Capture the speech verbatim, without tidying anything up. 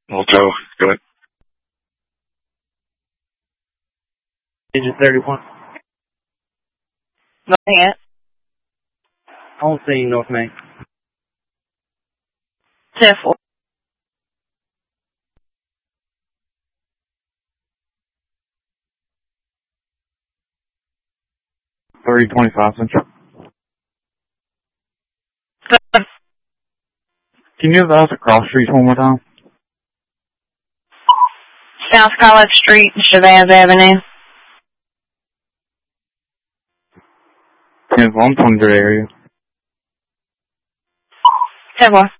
Alto, go ahead. Digit thirty-one. North Main. I don't see North Main. ten four. three twenty-five Central. Can you advise the cross streets one more time? South College Street, Chavez Avenue. ten four, I'm from your area. ten four.